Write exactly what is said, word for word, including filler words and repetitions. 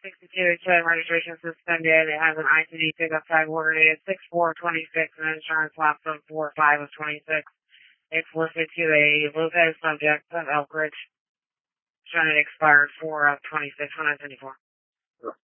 sixty-two, it said registration suspended. It has an I C D pickup tag order dated six four twenty-six and insurance lapse on four five of twenty-six. It's listed to a Lopez subject of Elk Ridge. Showing it expired four of twenty-six, one seventy-four.